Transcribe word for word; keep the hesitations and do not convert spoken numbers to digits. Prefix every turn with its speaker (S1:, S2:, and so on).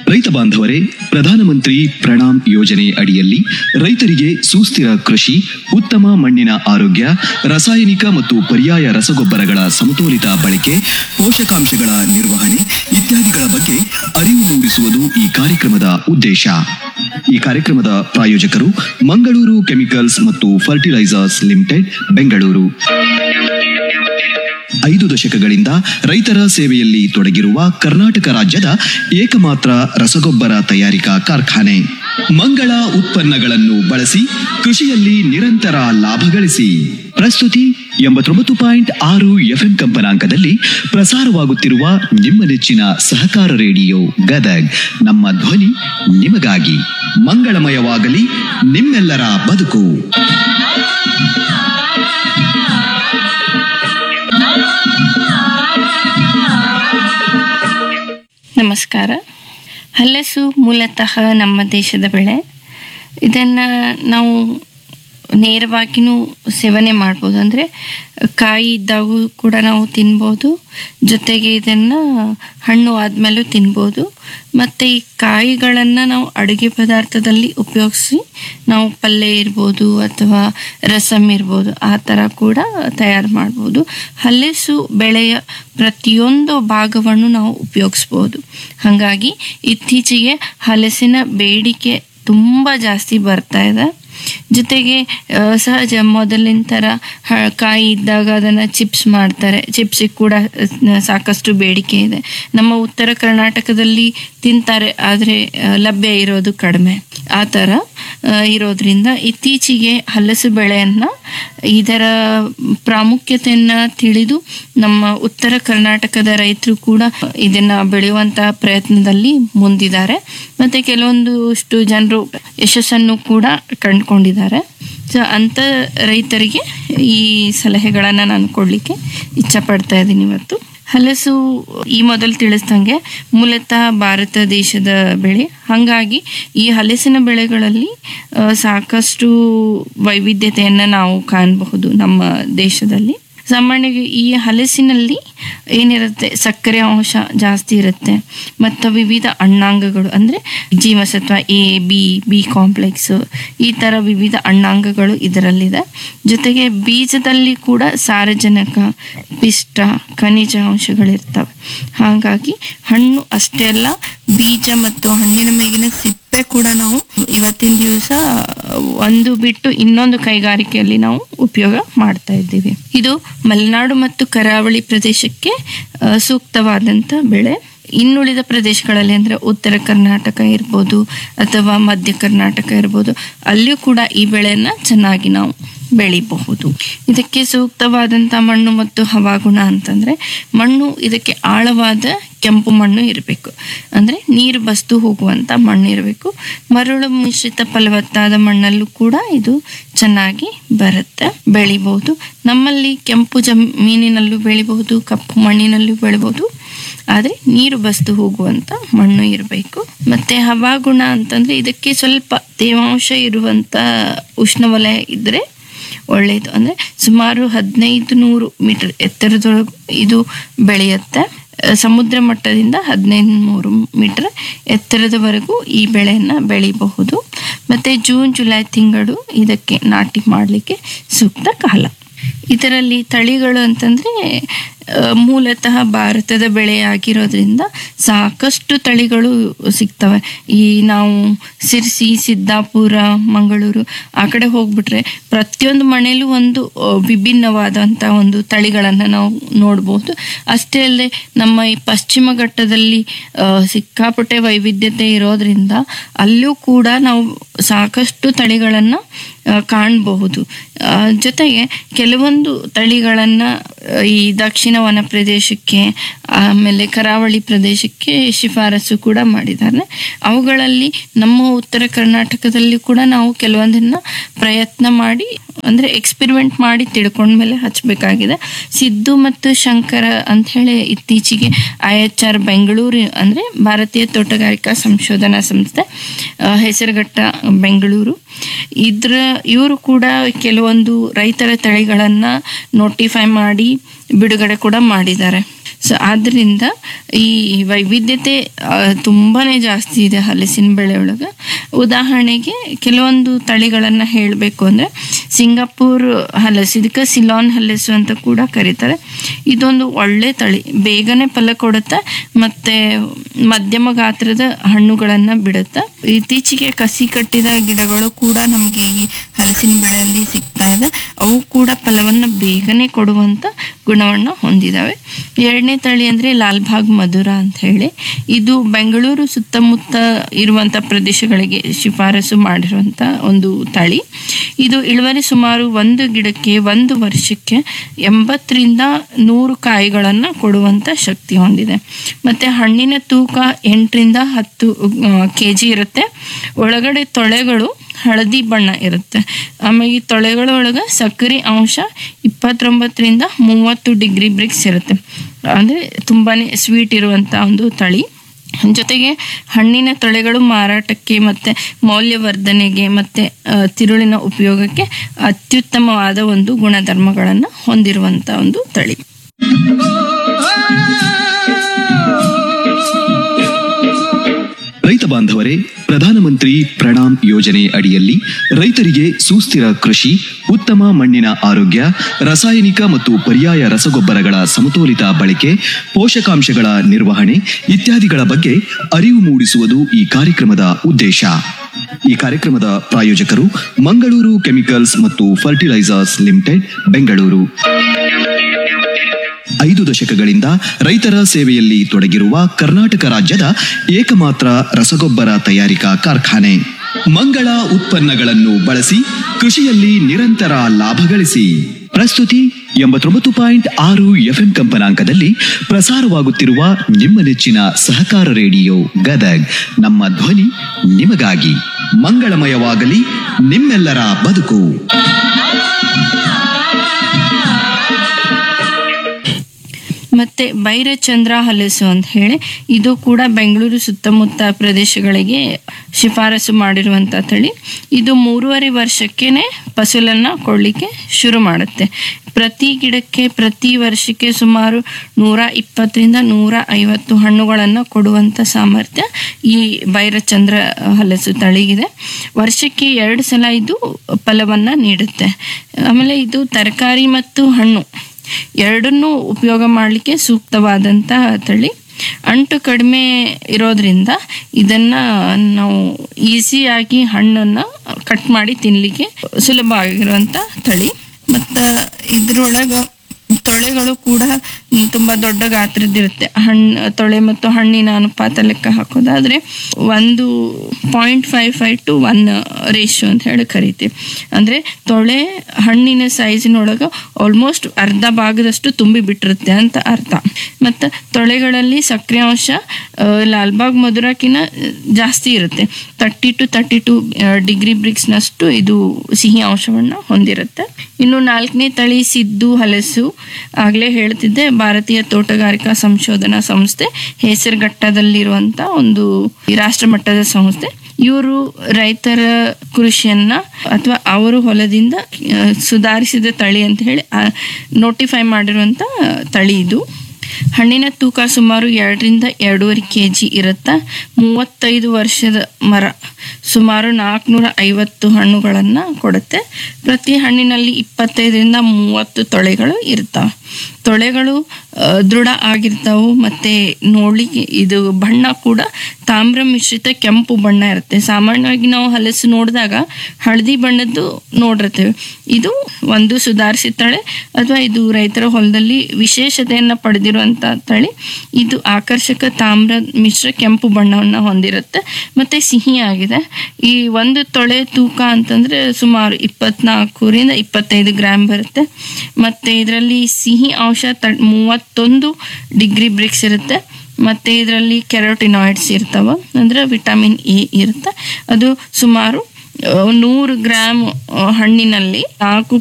S1: ರೈತ ಬಾಂಧವರೇ, ಪ್ರಧಾನಮಂತ್ರಿ ಪ್ರಣಾಮ್ ಯೋಜನೆ ಅಡಿಯಲ್ಲಿ ರೈತರಿಗೆ ಸುಸ್ಥಿರ ಕೃಷಿ, ಉತ್ತಮ ಮಣ್ಣಿನ ಆರೋಗ್ಯ, ರಾಸಾಯನಿಕ ಮತ್ತು ಪರ್ಯಾಯ ರಸಗೊಬ್ಬರಗಳ ಸಮತೋಲಿತ ಬಳಕೆ, ಪೋಷಕಾಂಶಗಳ ನಿರ್ವಹಣೆ ಇತ್ಯಾದಿಗಳ ಬಗ್ಗೆ ಅರಿವು ಮೂಡಿಸುವುದು ಈ ಕಾರ್ಯಕ್ರಮದ ಉದ್ದೇಶ. ಈ ಕಾರ್ಯಕ್ರಮದ ಪ್ರಾಯೋಜಕರು ಮಂಗಳೂರು ಕೆಮಿಕಲ್ಸ್ ಮತ್ತು ಫರ್ಟಿಲೈಸರ್ಸ್ ಲಿಮಿಟೆಡ್, ಬೆಂಗಳೂರು. ಐದು ದಶಕಗಳಿಂದ ರೈತರ ಸೇವೆಯಲ್ಲಿ ತೊಡಗಿರುವ ಕರ್ನಾಟಕ ರಾಜ್ಯದ ಏಕಮಾತ್ರ ರಸಗೊಬ್ಬರ ತಯಾರಿಕಾ ಕಾರ್ಖಾನೆ. ಮಂಗಳ ಉತ್ಪನ್ನಗಳನ್ನು ಬಳಸಿ ಕೃಷಿಯಲ್ಲಿ ನಿರಂತರ ಲಾಭ ಗಳಿಸಿ. ಪ್ರಸ್ತುತಿ ಎಂಬತ್ತೊಂಬತ್ತು ಪಾಯಿಂಟ್ ಆರು ಎಫ್ಎಂ ಕಂಪನಾಂಕದಲ್ಲಿ ಪ್ರಸಾರವಾಗುತ್ತಿರುವ ನಿಮ್ಮ ನೆಚ್ಚಿನ ಸಹಕಾರ ರೇಡಿಯೋ ಗದಗ್. ನಮ್ಮ ಧ್ವನಿ ನಿಮಗಾಗಿ. ಮಂಗಳಮಯವಾಗಲಿ ನಿಮ್ಮೆಲ್ಲರ ಬದುಕು.
S2: ನಮಸ್ಕಾರ. ಹಲಸು ಮೂಲತಃ ನಮ್ಮ ದೇಶದ ಬೆಳೆ. ಇದನ್ನು ನಾವು ನೇರವಾಗಿಯೂ ಸೇವನೆ ಮಾಡ್ಬೋದು, ಅಂದರೆ ಕಾಯಿ ಇದ್ದಾಗೂ ಕೂಡ ನಾವು ತಿನ್ಬೋದು, ಜೊತೆಗೆ ಇದನ್ನು ಹಣ್ಣು ಆದಮೇಲೂ ತಿನ್ಬೋದು. ಮತ್ತು ಈ ಕಾಯಿಗಳನ್ನು ನಾವು ಅಡುಗೆ ಪದಾರ್ಥದಲ್ಲಿ ಉಪಯೋಗಿಸಿ ನಾವು ಪಲ್ಯ ಇರ್ಬೋದು ಅಥವಾ ರಸಮ್ ಇರ್ಬೋದು, ಆ ಥರ ಕೂಡ ತಯಾರು ಮಾಡ್ಬೋದು. ಹಲಸು ಬೆಳೆಯ ಪ್ರತಿಯೊಂದು ಭಾಗವನ್ನು ನಾವು ಉಪಯೋಗಿಸ್ಬೋದು. ಹಾಗಾಗಿ ಇತ್ತೀಚೆಗೆ ಹಲಸಿನ ಬೇಡಿಕೆ ತುಂಬ ಜಾಸ್ತಿ ಬರ್ತಾ ಇದೆ. ಜೊತೆಗೆ ಸಹಜ ಮೊದಲಿನ ಥರ ಕಾಯಿ ಇದ್ದಾಗ ಅದನ್ನು ಚಿಪ್ಸ್ ಮಾಡ್ತಾರೆ. ಚಿಪ್ಸಿಗೆ ಕೂಡ ಸಾಕಷ್ಟು ಬೇಡಿಕೆ ಇದೆ. ನಮ್ಮ ಉತ್ತರ ಕರ್ನಾಟಕದಲ್ಲಿ ತಿಂತಾರೆ, ಆದರೆ ಲಭ್ಯ ಇರೋದು ಕಡಿಮೆ. ಆ ಥರ ಇರೋದ್ರಿಂದ ಇತ್ತೀಚೆಗೆ ಹಲಸು ಬೆಳೆಯನ್ನು, ಇದರ ಪ್ರಾಮುಖ್ಯತೆಯನ್ನು ತಿಳಿದು ನಮ್ಮ ಉತ್ತರ ಕರ್ನಾಟಕದ ರೈತರು ಕೂಡ ಇದನ್ನು ಬೆಳೆಯುವಂತಹ ಪ್ರಯತ್ನದಲ್ಲಿ ಮುಂದಿದ್ದಾರೆ. ಮತ್ತು ಕೆಲವೊಂದಷ್ಟು ಜನರು ಯಶಸ್ಸನ್ನು ಕೂಡ ಕಂಡುಕೊಂಡಿದ್ದಾರೆ. ಸೊ ಅಂಥ ರೈತರಿಗೆ ಈ ಸಲಹೆಗಳನ್ನು ನಾನು ಕೊಡಲಿಕ್ಕೆ ಇಚ್ಛಪಡ್ತಾ ಇದ್ದೀನಿ ಇವತ್ತು. ಹಲಸು ಈ ಮೊದಲು ತಿಳಿಸ್ದಂಗೆ ಮೂಲತಃ ಭಾರತ ದೇಶದ ಬೆಳೆ. ಹಾಗಾಗಿ ಈ ಹಲಸಿನ ಬೆಳೆಗಳಲ್ಲಿ ಸಾಕಷ್ಟು ವೈವಿಧ್ಯತೆಯನ್ನು ನಾವು ಕಾಣಬಹುದು ನಮ್ಮ ದೇಶದಲ್ಲಿ. ಸಾಮಾನ್ಯವಾಗಿ ಈ ಹಲಸಿನಲ್ಲಿ ಏನಿರುತ್ತೆ, ಸಕ್ಕರೆ ಅಂಶ ಜಾಸ್ತಿ ಇರುತ್ತೆ ಮತ್ತು ವಿವಿಧ ಅಣ್ಣಾಂಗಗಳು, ಅಂದರೆ ಜೀವಸತ್ವ ಎ, ಬಿ, ಬಿ ಕಾಂಪ್ಲೆಕ್ಸ್, ಈ ಥರ ವಿವಿಧ ಅಣ್ಣಾಂಗಗಳು ಇದರಲ್ಲಿದೆ. ಜೊತೆಗೆ ಬೀಜದಲ್ಲಿ ಕೂಡ ಸಾರಜನಕ, ಪಿಷ್ಟ, ಖನಿಜ ಅಂಶಗಳಿರ್ತವೆ. ಹಾಗಾಗಿ ಹಣ್ಣು ಅಷ್ಟೇ ಅಲ್ಲ, ಬೀಜ ಮತ್ತು ಹಣ್ಣಿನ ಮೇಗಿನ ಸಿಪ್ಪೆ ಕೂಡ ನಾವು ಇವತ್ತಿನ ದಿವಸ ಒಂದು ಬಿಟ್ಟು ಇನ್ನೊಂದು ಕೈಗಾರಿಕೆಯಲ್ಲಿ ನಾವು ಉಪಯೋಗ ಮಾಡ್ತಾ ಇದ್ದೀವಿ. ಇದು ಮಲೆನಾಡು ಮತ್ತು ಕರಾವಳಿ ಪ್ರದೇಶಕ್ಕೆ ಸೂಕ್ತವಾದಂಥ ಬೆಳೆ. ಇನ್ನುಳಿದ ಪ್ರದೇಶಗಳಲ್ಲಿ, ಅಂದರೆ ಉತ್ತರ ಕರ್ನಾಟಕ ಇರ್ಬೋದು ಅಥವಾ ಮಧ್ಯ ಕರ್ನಾಟಕ ಇರ್ಬೋದು, ಅಲ್ಲಿಯೂ ಕೂಡ ಈ ಬೆಳೆಯನ್ನು ಚೆನ್ನಾಗಿ ನಾವು ಬೆಳಿಬಹುದು. ಇದಕ್ಕೆ ಸೂಕ್ತವಾದಂಥ ಮಣ್ಣು ಮತ್ತು ಹವಾಗುಣ ಅಂತಂದರೆ, ಮಣ್ಣು ಇದಕ್ಕೆ ಆಳವಾದ ಕೆಂಪು ಮಣ್ಣು ಇರಬೇಕು, ಅಂದರೆ ನೀರು ಬಸ್ತು ಹೋಗುವಂಥ ಮಣ್ಣು ಇರಬೇಕು. ಮರಳು ಮಿಶ್ರಿತ ಫಲವತ್ತಾದ ಮಣ್ಣಲ್ಲೂ ಕೂಡ ಇದು ಚೆನ್ನಾಗಿ ಬರುತ್ತೆ, ಬೆಳಿಬಹುದು. ನಮ್ಮಲ್ಲಿ ಕೆಂಪು ಜಮೀನಿನಲ್ಲೂ ಬೆಳಿಬಹುದು, ಕಪ್ಪು ಮಣ್ಣಿನಲ್ಲೂ ಬೆಳಿಬಹುದು, ಆದರೆ ನೀರು ಬಸ್ತು ಹೋಗುವಂಥ ಮಣ್ಣು ಇರಬೇಕು. ಮತ್ತು ಹವಾಗುಣ ಅಂತಂದರೆ, ಇದಕ್ಕೆ ಸ್ವಲ್ಪ ತೇವಾಂಶ ಇರುವಂಥ ಉಷ್ಣವಲಯ ಇದ್ದರೆ ಒಳ್ಳೆಯದು. ಅಂದರೆ ಸುಮಾರು ಹದಿನೈದು ನೂರು ಮೀಟರ್ ಎತ್ತರದೊಳಗೂ ಇದು ಬೆಳೆಯುತ್ತೆ. ಸಮುದ್ರ ಮಟ್ಟದಿಂದ ಹದಿನೈದು ನೂರು ಮೀಟರ್ ಎತ್ತರದವರೆಗೂ ಈ ಬೆಳೆಯನ್ನು ಬೆಳಿಬಹುದು. ಮತ್ತು ಜೂನ್ ಜುಲೈ ತಿಂಗಳು ಇದಕ್ಕೆ ನಾಟಿ ಮಾಡಲಿಕ್ಕೆ ಸೂಕ್ತ ಕಾಲ. ಇದರಲ್ಲಿ ತಳಿಗಳು ಅಂತಂದರೆ ಮೂಲತಃ ಭಾರತದ ಬೆಳೆಯಾಗಿರೋದ್ರಿಂದ ಸಾಕಷ್ಟು ತಳಿಗಳು ಸಿಗ್ತವೆ. ಈ ನಾವು ಸಿರ್ಸಿ, ಸಿದ್ದಾಪುರ, ಮಂಗಳೂರು ಆ ಕಡೆ ಹೋಗ್ಬಿಟ್ರೆ ಪ್ರತಿಯೊಂದು ಮನೆಯಲ್ಲೂ ಒಂದು ವಿಭಿನ್ನವಾದಂಥ ಒಂದು ತಳಿಗಳನ್ನು ನಾವು ನೋಡ್ಬೋದು. ಅಷ್ಟೇ ಅಲ್ಲದೆ ನಮ್ಮ ಈ ಪಶ್ಚಿಮ ಘಟ್ಟದಲ್ಲಿ ಸಿಕ್ಕಾಪಟ್ಟೆ ವೈವಿಧ್ಯತೆ ಇರೋದ್ರಿಂದ ಅಲ್ಲೂ ಕೂಡ ನಾವು ಸಾಕಷ್ಟು ತಳಿಗಳನ್ನು ಕಾಣಬಹುದು. ಜೊತೆಗೆ ಕೆಲವೊಂದು ತಳಿಗಳನ್ನು ಈ ದಕ್ಷಿಣ ವನ ಪ್ರದೇಶಕ್ಕೆ, ಆಮೇಲೆ ಕರಾವಳಿ ಪ್ರದೇಶಕ್ಕೆ ಶಿಫಾರಸು ಕೂಡ ಮಾಡಿದ್ದಾರೆ. ಅವುಗಳಲ್ಲಿ ನಮ್ಮ ಉತ್ತರ ಕರ್ನಾಟಕದಲ್ಲಿ ಕೂಡ ನಾವು ಕೆಲವೊಂದನ್ನು ಪ್ರಯತ್ನ ಮಾಡಿ, ಅಂದರೆ ಎಕ್ಸ್ಪೆರಿಮೆಂಟ್ ಮಾಡಿ ತಿಳ್ಕೊಂಡ್ಮೇಲೆ ಹಚ್ಚಬೇಕಾಗಿದೆ. ಸಿದ್ದು ಮತ್ತು ಶಂಕರ ಅಂಥೇಳಿ ಇತ್ತೀಚೆಗೆ ಐ ಎಚ್ ಆರ್ ಬೆಂಗಳೂರು, ಅಂದರೆ ಭಾರತೀಯ ತೋಟಗಾರಿಕಾ ಸಂಶೋಧನಾ ಸಂಸ್ಥೆ, ಹೆಸರುಘಟ್ಟ ಬೆಂಗಳೂರು, ಇದ್ರ ಇವರು ಕೂಡ ಕೆಲವೊಂದು ರೈತರ ತಳಿಗಳನ್ನು ನೋಟಿಫೈ ಮಾಡಿ ಬಿಡುಗಡೆ ಕೂಡ ಮಾಡಿದ್ದಾರೆ. ಸೊ ಆದ್ದರಿಂದ ಈ ವೈವಿಧ್ಯತೆ ಆ, ತುಂಬಾನೇ ಜಾಸ್ತಿ ಇದೆ ಹಲಸಿನ ಬೆಳೆ ಒಳಗೆ. ಉದಾಹರಣೆಗೆ ಕೆಲವೊಂದು ತಳಿಗಳನ್ನು ಹೇಳಬೇಕು ಅಂದರೆ ಸಿಂಗಾಪುರ್ ಹಲಸು, ಇದಕ್ಕೆ ಸಿಲಾನ್ ಹಲಸು ಅಂತ ಕೂಡ ಕರೀತಾರೆ. ಇದೊಂದು ಒಳ್ಳೆ ತಳಿ, ಬೇಗನೆ ಫಲ ಕೊಡುತ್ತೆ ಮತ್ತು ಮಧ್ಯಮ ಗಾತ್ರದ ಹಣ್ಣುಗಳನ್ನು ಬಿಡುತ್ತೆ. ಇತ್ತೀಚೆಗೆ ಕಸಿ ಕಟ್ಟಿದ ಗಿಡಗಳು ಕೂಡ ನಮಗೆ ಈ ಹಲಸಿನ ಬೆಳೆಯಲ್ಲಿ ಸಿಗ್ತಾ ಇದೆ. ಅವು ಕೂಡ ಫಲವನ್ನು ಬೇಗನೆ ಕೊಡುವಂಥ ಗುಣವನ್ನು ಹೊಂದಿದ್ದಾವೆ. ಎರಡನೇ ತಳಿ ಅಂದರೆ ಲಾಲ್ಬಾಗ್ ಮಧುರ ಅಂತ ಹೇಳಿ, ಇದು ಬೆಂಗಳೂರು ಸುತ್ತಮುತ್ತ ಇರುವಂಥ ಪ್ರದೇಶಗಳಿಗೆ ಶಿಫಾರಸು ಮಾಡಿರುವಂಥ ಒಂದು ತಳಿ. ಇದು ಇಳುವರಿ ಸುಮಾರು ಒಂದು ಗಿಡಕ್ಕೆ ಒಂದು ವರ್ಷಕ್ಕೆ ಎಂಬತ್ತರಿಂದ ನೂರು ಕಾಯಿಗಳನ್ನು ಕೊಡುವಂಥ ಶಕ್ತಿ ಹೊಂದಿದೆ. ಮತ್ತು ಹಣ್ಣಿನ ತೂಕ ಎಂಟರಿಂದ ಹತ್ತು ಕೆ ಜಿ ಇರುತ್ತೆ. ಒಳಗಡೆ ತೊಳೆಗಳು ಹಳದಿ ಬಣ್ಣ ಇರುತ್ತೆ. ಆಮೇಲೆ ಈ ತೊಳೆಗಳ ಒಳಗೆ ಸಕ್ಕರೆ ಅಂಶ ಇಪ್ಪತ್ತೊಂಬತ್ತರಿಂದ ಮೂವತ್ತು ಡಿಗ್ರಿ ಬ್ರಿಕ್ಸ್ ಇರುತ್ತೆ. ಅಂದರೆ ತುಂಬಾ ಸ್ವೀಟ್ ಇರುವಂಥ ಒಂದು ತಳಿ. ಜೊತೆಗೆ ಹಣ್ಣಿನ ತೊಳೆಗಳು ಮಾರಾಟಕ್ಕೆ ಮತ್ತು ಮೌಲ್ಯವರ್ಧನೆಗೆ ಮತ್ತು ತಿರುಳಿನ ಉಪಯೋಗಕ್ಕೆ ಅತ್ಯುತ್ತಮವಾದ ಒಂದು ಗುಣಧರ್ಮಗಳನ್ನು ಹೊಂದಿರುವಂಥ ಒಂದು ತಳಿ.
S1: ರೈತ ಬಾಂಧವರೇ, ಪ್ರಧಾನಮಂತ್ರಿ ಪ್ರಣಾಮ್ ಯೋಜನೆ ಅಡಿಯಲ್ಲಿ ರೈತರಿಗೆ ಸುಸ್ಥಿರ ಕೃಷಿ, ಉತ್ತಮ ಮಣ್ಣಿನ ಆರೋಗ್ಯ, ರಾಸಾಯನಿಕ ಮತ್ತು ಪರ್ಯಾಯ ರಸಗೊಬ್ಬರಗಳ ಸಮತೋಲಿತ ಬಳಕೆ, ಪೋಷಕಾಂಶಗಳ ನಿರ್ವಹಣೆ ಇತ್ಯಾದಿಗಳ ಬಗ್ಗೆ ಅರಿವು ಮೂಡಿಸುವುದು ಈ ಕಾರ್ಯಕ್ರಮದ ಉದ್ದೇಶ. ಈ ಕಾರ್ಯಕ್ರಮದ ಪ್ರಾಯೋಜಕರು ಮಂಗಳೂರು ಕೆಮಿಕಲ್ಸ್ ಮತ್ತು ಫರ್ಟಿಲೈಸರ್ಸ್ ಲಿಮಿಟೆಡ್, ಬೆಂಗಳೂರು. ಐದು ದಶಕಗಳಿಂದ ರೈತರ ಸೇವೆಯಲ್ಲಿ ತೊಡಗಿರುವ ಕರ್ನಾಟಕ ರಾಜ್ಯದ ಏಕಮಾತ್ರ ರಸಗೊಬ್ಬರ ತಯಾರಿಕಾ ಕಾರ್ಖಾನೆ. ಮಂಗಳ ಉತ್ಪನ್ನಗಳನ್ನು ಬಳಸಿ ಕೃಷಿಯಲ್ಲಿ ನಿರಂತರ ಲಾಭ ಗಳಿಸಿ. ಪ್ರಸ್ತುತಿ ಎಂಬತ್ತೊಂಬತ್ತು ಪಾಯಿಂಟ್ ಆರು ಎಫ್ಎಂ ಕಂಪನಾಂಕದಲ್ಲಿ ಪ್ರಸಾರವಾಗುತ್ತಿರುವ ನಿಮ್ಮ ನೆಚ್ಚಿನ ಸಹಕಾರ ರೇಡಿಯೋ ಗದಗ್. ನಮ್ಮ ಧ್ವನಿ ನಿಮಗಾಗಿ. ಮಂಗಳಮಯವಾಗಲಿ ನಿಮ್ಮೆಲ್ಲರ ಬದುಕು.
S2: ಮತ್ತು ಭೈರಚಂದ್ರ ಹಲಸು ಅಂತ ಹೇಳಿ, ಇದು ಕೂಡ ಬೆಂಗಳೂರು ಸುತ್ತಮುತ್ತ ಪ್ರದೇಶಗಳಿಗೆ ಶಿಫಾರಸು ಮಾಡಿರುವಂಥ ತಳಿ. ಇದು ಮೂರುವರೆ ವರ್ಷಕ್ಕೇ ಫಸಲನ್ನು ಕೊಡಲಿಕ್ಕೆ ಶುರು ಮಾಡುತ್ತೆ. ಪ್ರತಿ ಗಿಡಕ್ಕೆ ಪ್ರತಿ ವರ್ಷಕ್ಕೆ ಸುಮಾರು ನೂರ ಇಪ್ಪತ್ತರಿಂದ ನೂರ ಐವತ್ತು ಹಣ್ಣುಗಳನ್ನು ಕೊಡುವಂಥ ಸಾಮರ್ಥ್ಯ ಈ ಭೈರಚಂದ್ರ ಹಲಸು ತಳಿಗಿದೆ. ವರ್ಷಕ್ಕೆ ಎರಡು ಸಲ ಇದು ಫಲವನ್ನು ನೀಡುತ್ತೆ. ಆಮೇಲೆ ಇದು ತರಕಾರಿ ಮತ್ತು ಹಣ್ಣು ಎರಡನ್ನೂ ಉಪಯೋಗ ಮಾಡಲಿಕ್ಕೆ ಸೂಕ್ತವಾದಂಥ ತಳಿ. ಅಂಟು ಕಡಿಮೆ ಇರೋದ್ರಿಂದ ಇದನ್ನು ನಾವು ಈಸಿಯಾಗಿ ಹಣ್ಣನ್ನು ಕಟ್ ಮಾಡಿ ತಿನ್ನಲಿಕ್ಕೆ ಸುಲಭ ಆಗಿರುವಂಥ ತಳಿ. ಮತ್ತು ಇದ್ರೊಳಗೆ ತೊಳೆಗಳು ಕೂಡ ತುಂಬ ದೊಡ್ಡ ಗಾತ್ರದ್ದಿರುತ್ತೆ. ಹಣ್ಣು ತೊಳೆ ಮತ್ತು ಹಣ್ಣಿನ ಅನುಪಾತ ಲೆಕ್ಕ ಹಾಕೋದಾದರೆ ಒಂದು point five five to one ratio ಅಂತ ಹೇಳಿ ಕರಿತೀವಿ. ಅಂದರೆ ತೊಳೆ ಹಣ್ಣಿನ ಸೈಜಿನೊಳಗೆ ಆಲ್ಮೋಸ್ಟ್ ಅರ್ಧ ಭಾಗದಷ್ಟು ತುಂಬಿ ಬಿಟ್ಟಿರುತ್ತೆ ಅಂತ ಅರ್ಥ. ಮತ್ತು ತೊಳೆಗಳಲ್ಲಿ ಸಕ್ಕರೆ ಅಂಶ ಲಾಲ್ಬಾಗ್ ಮಧುರಕ್ಕಿಂತ ಜಾಸ್ತಿ ಇರುತ್ತೆ. Thirty to thirty to degree ಬ್ರಿಕ್ಸ್ನಷ್ಟು ಇದು ಸಿಹಿ ಅಂಶವನ್ನು ಹೊಂದಿರುತ್ತೆ. ಇನ್ನು ನಾಲ್ಕನೇ ತಳಿ ಸಿದ್ದು ಹಲಸು, ಆಗಲೇ ಹೇಳ್ತಿದ್ದೆ, ಭಾರತೀಯ ತೋಟಗಾರಿಕಾ ಸಂಶೋಧನಾ ಸಂಸ್ಥೆ ಹೆಸರುಘಟ್ಟದಲ್ಲಿರುವಂಥ ಒಂದು ರಾಷ್ಟ್ರ ಮಟ್ಟದ ಸಂಸ್ಥೆ. ಇವರು ರೈತರ ಕೃಷಿಯನ್ನ ಅಥವಾ ಅವರು ಹೊಲದಿಂದ ಸುಧಾರಿಸಿದ ತಳಿ ಅಂತ ಹೇಳಿ ನೋಟಿಫೈ ಮಾಡಿರುವಂಥ ತಳಿ ಇದು. ಹಣ್ಣಿನ ತೂಕ ಸುಮಾರು ಎರಡರಿಂದ ಎರಡೂವರೆ ಕೆ ಜಿ ಇರುತ್ತೆ. ಮೂವತ್ತೈದು ವರ್ಷದ ಮರ, ಸುಮಾರು ನಾಲ್ಕುನೂರ ಐವತ್ತು ಹಣ್ಣುಗಳನ್ನು ಕೊಡುತ್ತೆ. ಪ್ರತಿ ಹಣ್ಣಿನಲ್ಲಿ ಇಪ್ಪತ್ತೈದರಿಂದ ಮೂವತ್ತು ತೊಳೆಗಳು ಇರ್ತವೆ. ತೊಳೆಗಳು ದೃಢ ಆಗಿರ್ತಾವೆ ಮತ್ತು ನೋಡಲಿಕ್ಕೆ ಇದು ಬಣ್ಣ ಕೂಡ ತಾಮ್ರ ಮಿಶ್ರಿತ ಕೆಂಪು ಬಣ್ಣ ಇರುತ್ತೆ. ಸಾಮಾನ್ಯವಾಗಿ ನಾವು ಹಲಸು ನೋಡಿದಾಗ ಹಳದಿ ಬಣ್ಣದ್ದು ನೋಡಿರ್ತೇವೆ. ಇದು ಒಂದು ಸುಧಾರಿಸಿದ ತಳಿ ಅಥವಾ ಇದು ರೈತರ ಹೊಲದಲ್ಲಿ ವಿಶೇಷತೆಯನ್ನು ಪಡೆದಿರುವಂಥ ತಳಿ. ಇದು ಆಕರ್ಷಕ ತಾಮ್ರ ಮಿಶ್ರ ಕೆಂಪು ಬಣ್ಣವನ್ನು ಹೊಂದಿರುತ್ತೆ ಮತ್ತು ಸಿಹಿಯಾಗಿದೆ. ಈ ಒಂದು ತೊಳೆ ತೂಕ ಅಂತಂದರೆ ಸುಮಾರು ಇಪ್ಪತ್ನಾಲ್ಕರಿಂದ ಇಪ್ಪತ್ತೈದು ಗ್ರಾಮ್ ಬರುತ್ತೆ. ಮತ್ತು ಇದರಲ್ಲಿ ಸಿಹಿ ಅಂಶ ತ ಮೂವತ್ತೊಂದು ಡಿಗ್ರಿ ಬ್ರಿಕ್ಸ್ ಇರುತ್ತೆ. ಮತ್ತು ಇದರಲ್ಲಿ ಕೆರೋಟಿನಾಯ್ಡ್ಸ್ ಇರ್ತಾವೆ, ಅಂದರೆ ವಿಟಮಿನ್ ಎ ಇರುತ್ತೆ. ಅದು ಸುಮಾರು ನೂರು ಗ್ರಾಮ್ ಹಣ್ಣಿನಲ್ಲಿ ನಾಲ್ಕು